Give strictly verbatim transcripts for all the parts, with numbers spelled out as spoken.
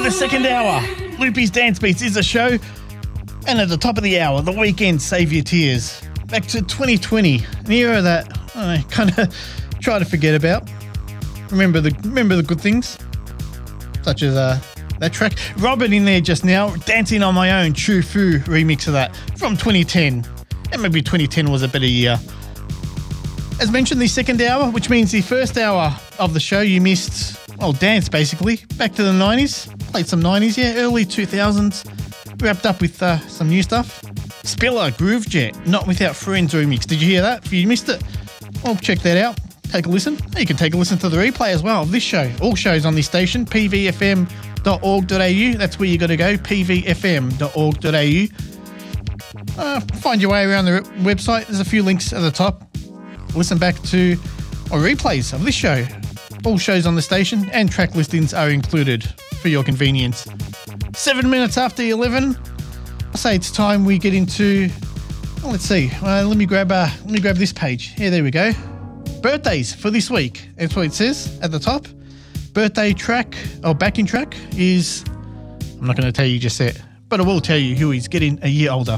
the second hour, Loopy's Dance Beats is a show. And at the top of the hour, The Weeknd, Save Your Tears. Back to twenty twenty, an era that I kind of try to forget about. Remember the remember the good things, such as uh, that track. Robert in there just now, Dancing on My Own, True Fu remix of that from twenty ten. And maybe twenty ten was a better year. As mentioned, the second hour, which means the first hour of the show, you missed, well, dance basically. Back to the nineties, played some nineties, yeah, early two thousands. Wrapped up with uh, some new stuff. Spiller, Groove Jet, Not Without Friends remix. Did you hear that? If you missed it, well, check that out. Take a listen. You can take a listen to the replay as well of this show. All shows on this station, p v f m dot org dot a u. That's where you got to go, p v f m dot org dot a u. Uh, find your way around the website. There's a few links at the top. Listen back to or replays of this show. All shows on the station and track listings are included for your convenience. Seven minutes after eleven, I say it's time we get into. Well, let's see. Uh, let me grab. Uh, let me grab this page. Yeah, there we go. Birthdays for this week. That's what it says at the top. Birthday track or backing track is. I'm not going to tell you just yet, but I will tell you who is getting a year older.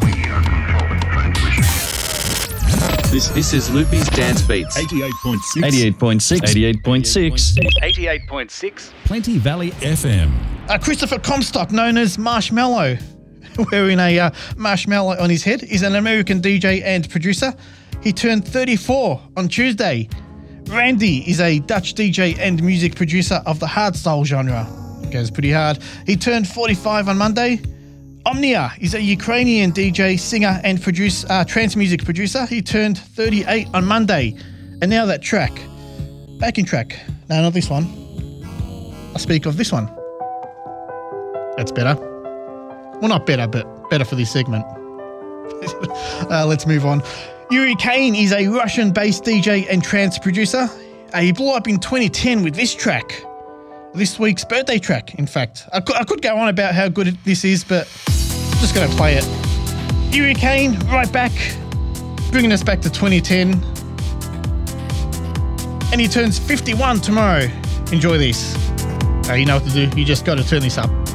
This this is Loopy's Dance Beats. eighty-eight point six. eighty-eight point six. eighty-eight point six. eighty-eight point six. Plenty Valley F M. Uh, Christopher Comstock, known as Marshmallow, wearing a uh, marshmallow on his head, is an American D J and producer. He turned thirty-four on Tuesday. Randy is a Dutch D J and music producer of the hardstyle genre. Goes pretty hard. He turned forty-five on Monday. Omnia is a Ukrainian D J, singer and produce, uh, trance music producer. He turned thirty-eight on Monday. And now that track, backing track. No, not this one. I speak of this one. That's better. Well, not better, but better for this segment. uh, let's move on. Yuri Kane is a Russian-based D J and trance producer. Uh, he blew up in twenty ten with this track. This week's birthday track, in fact. I could, I could go on about how good this is, but I'm just going to play it. Yuri Kane, right back, bringing us back to twenty ten. And he turns fifty-one tomorrow. Enjoy this. Uh, you know what to do. You just got to turn this up.